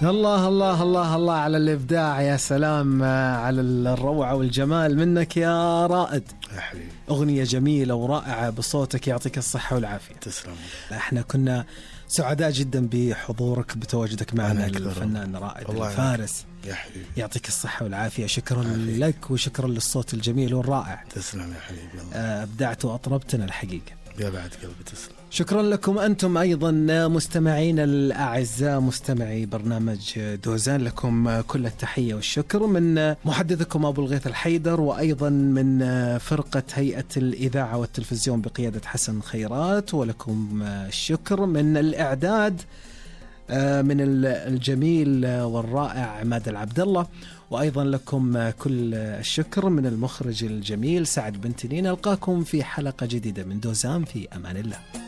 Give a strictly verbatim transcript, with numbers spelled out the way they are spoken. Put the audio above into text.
الله الله الله الله على الإبداع، يا سلام على الروعة والجمال منك يا رائد. يا حبيبي أغنية جميلة ورائعة بصوتك، يعطيك الصحة والعافية. تسلم. احنا كنا سعداء جدا بحضورك بتواجدك معنا الفنان رائد الفارس. يا حبيبي يعطيك الصحة والعافية. شكرا حبيبي. لك وشكرا للصوت الجميل والرائع. تسلم يا حبيبي. أبدعت وأطربتنا الحقيقة. يا بعد قلبي تسلم. شكرا لكم أنتم أيضا مستمعين الأعزاء، مستمعي برنامج دوزان، لكم كل التحية والشكر من محدثكم أبو الغيث الحيدر، وأيضا من فرقة هيئة الإذاعة والتلفزيون بقيادة حسن خيرات، ولكم الشكر من الإعداد من الجميل والرائع عماد العبد الله، وأيضا لكم كل الشكر من المخرج الجميل سعد بن تنين. ألقاكم في حلقة جديدة من دوزان، في أمان الله.